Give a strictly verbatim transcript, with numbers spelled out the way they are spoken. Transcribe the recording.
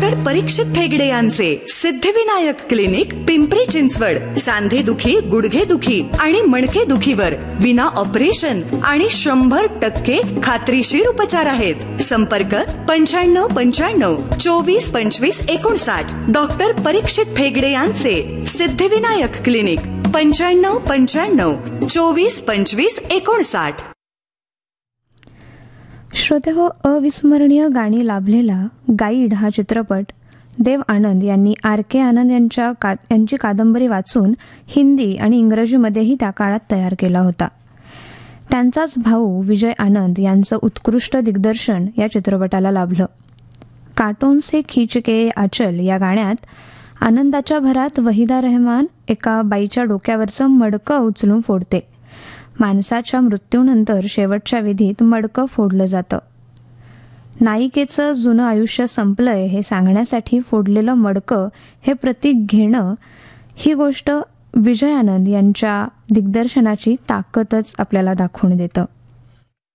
Doctor परीक्षित फेगडे यांचे Siddhivinayak clinic, Pimpri Chinchwad. सांधेदुखी, गुडघेदुखी आणि मणकेदुखीवर विना ऑपरेशन आणि शंभर टक्के खात्रीशीर उपचार आहेत. संपर्क पंच्याण्णव पंच्याण्णव चोवीस पंचवीस एकोणसाठ. डॉक्टर परीक्षित फेगडे यांचे सिद्धिविनायक क्लिनिक, पंच्याण्णव पंच्याण्णव चोवीस पंचवीस एकोणसाठ. श्रोतेहो, अविस्मरणीय गाणी लाभलेला गाईड हा चित्रपट देव आनंद यांनी आर के आनंद यांच्या का यांची कादंबरी वाचून हिंदी आणि इंग्रजीमध्येही त्या काळात तयार केला होता. त्यांचाच भाऊ विजय आनंद यांचं उत्कृष्ट दिग्दर्शन या चित्रपटाला लाभलं. काटोन से खींच के आचल या गाण्यात आनंदाच्या भरात वहिदा रहमान एका बाईच्या डोक्यावरचं मडकं उचलून फोडते. माणसाच्या मृत्यूनंतर शेवटच्या विधीत मडकं फोडलं जातं. नायिकेचं जुनं आयुष्य संपलंय हे सांगण्यासाठी फोडलेलं मडकं हे प्रतीक घेणं, ही गोष्ट विजय आनंद यांच्या दिग्दर्शनाची ताकदच आपल्याला दाखवून देतं.